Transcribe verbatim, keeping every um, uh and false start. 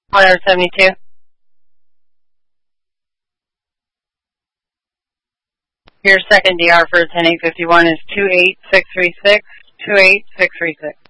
one seventy-two. Your second D R for ten eight fifty-one is two eight six three six, two eight six three six.